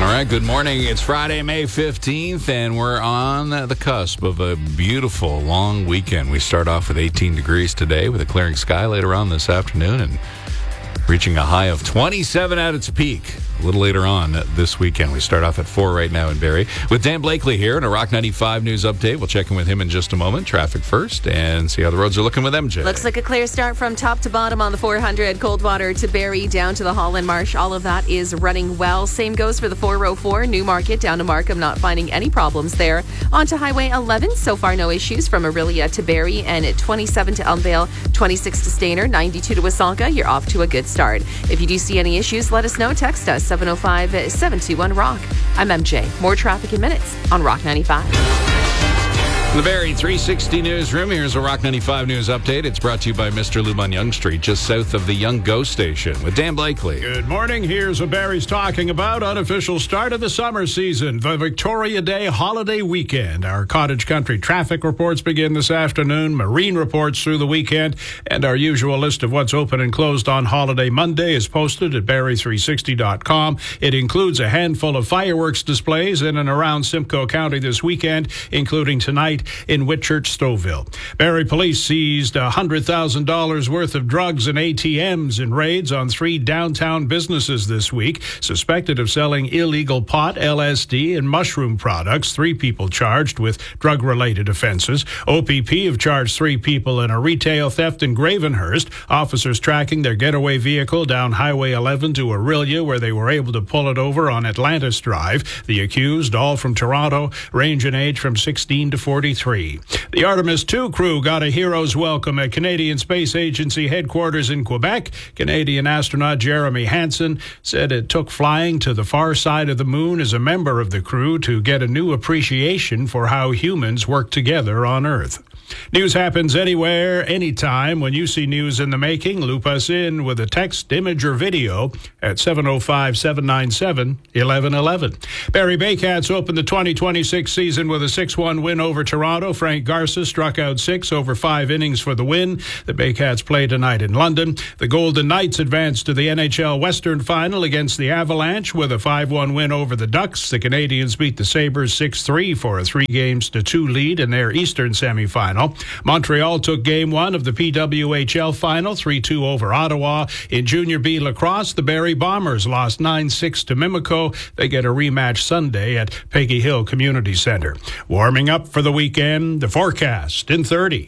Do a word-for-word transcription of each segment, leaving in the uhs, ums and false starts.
All right, good morning. It's Friday, May fifteenth, and we're on the cusp of a beautiful long weekend. We start off with eighteen degrees today with a clearing sky later on this afternoon and reaching a high of twenty-seven at its peak a little later on this weekend. We start off at four right now in Barrie. With Dan Blakely here and a Rock ninety-five news update. We'll check in with him in just a moment. Traffic first and see how the roads are looking with M J. Looks like a clear start from top to bottom on the four hundred. Coldwater to Barrie down to the Holland Marsh. All of that is running well. Same goes for the four oh four Newmarket down to Markham. Not finding any problems there. On to Highway eleven. So far no issues from Orillia to Barrie, and at twenty-seven to Elmvale, twenty-six to Stayner, ninety-two to Wasanka. You're off to a good start. If you do see any issues, let us know. Text us seven oh five, seven two one, ROCK. I'm M J. More traffic in minutes on Rock ninety-five. The Barrie three sixty newsroom. Here's a Rock ninety-five news update. It's brought to you by Mister Lube on Yonge Street, just south of the Yonge Go Station, with Dan Blakely. Good morning. Here's what Barrie's talking about. Unofficial start of the summer season, the Victoria Day holiday weekend. Our cottage country traffic reports begin this afternoon, marine reports through the weekend, and our usual list of what's open and closed on holiday Monday is posted at barrie three sixty dot com. It includes a handful of fireworks displays in and around Simcoe County this weekend, including tonight in Whitchurch, Stouffville. Barrie police seized one hundred thousand dollars worth of drugs and A T Ms in raids on three downtown businesses this week, suspected of selling illegal pot, L S D, and mushroom products. Three people charged with drug-related offenses. O P P have charged three people in a retail theft in Gravenhurst. Officers tracking their getaway vehicle down Highway eleven to Orillia, where they were able to pull it over on Atlantis Drive. The accused, all from Toronto, range in age from sixteen to forty-three. The Artemis two crew got a hero's welcome at Canadian Space Agency headquarters in Quebec. Canadian astronaut Jeremy Hansen said it took flying to the far side of the moon as a member of the crew to get a new appreciation for how humans work together on Earth. News happens anywhere, anytime. When you see news in the making, loop us in with a text, image, or video at seven oh five, seven nine seven, one one one one. Barrie Baycats opened the twenty twenty-six season with a six one win over Toronto. Frank Garza struck out six over five innings for the win. The Baycats play tonight in London. The Golden Knights advanced to the N H L Western Final against the Avalanche with a five one win over the Ducks. The Canadians beat the Sabres six three for a three games to two lead in their Eastern semifinal. Montreal took game one of the P W H L final, three two over Ottawa. In Junior B lacrosse, the Barrie Bombers lost nine six to Mimico. They get a rematch Sunday at Peggy Hill Community Center. Warming up for the weekend, the forecast in thirty.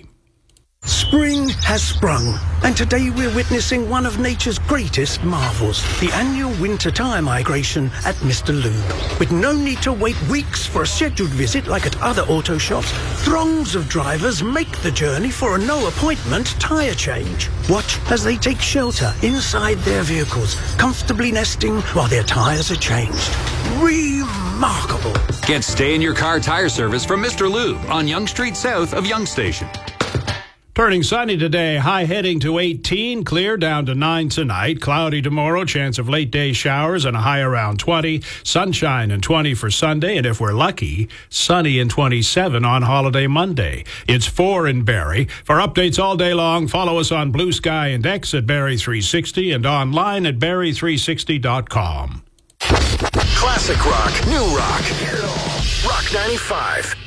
Spring has sprung, and today we're witnessing one of nature's greatest marvels, the annual winter tire migration at Mister Lube. With no need to wait weeks for a scheduled visit like at other auto shops, throngs of drivers make the journey for a no-appointment tire change. Watch as they take shelter inside their vehicles, comfortably nesting while their tires are changed. Remarkable. Get stay-in-your-car tire service from Mister Lube on Yonge Street south of Yonge Station. Turning sunny today, high heading to eighteen, clear down to nine tonight. Cloudy tomorrow, chance of late day showers and a high around twenty. Sunshine and twenty for Sunday, and if we're lucky, sunny and twenty-seven on holiday Monday. It's four in Barrie. For updates all day long, follow us on Blue Sky and X at Barrie three sixty and online at barrie three sixty dot com. Classic rock, new rock. Rock ninety-five.